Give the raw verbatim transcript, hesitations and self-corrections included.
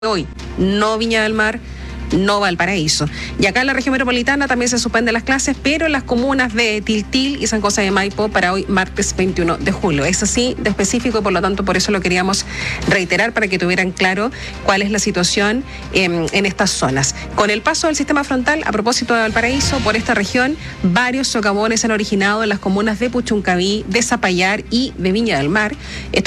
hoy, no Viña del Mar, no Valparaíso. Y acá en la región metropolitana también se suspenden las clases, pero en las comunas de Tiltil y San José de Maipo para hoy, martes veintiuno de julio. Es así de específico y por lo tanto por eso lo queríamos reiterar para que tuvieran claro cuál es la situación eh, en estas zonas. Con el paso del sistema frontal, a propósito de Valparaíso, por esta región, varios socavones han originado en las comunas de Puchuncaví, de Zapallar y de Viña del Mar. Esto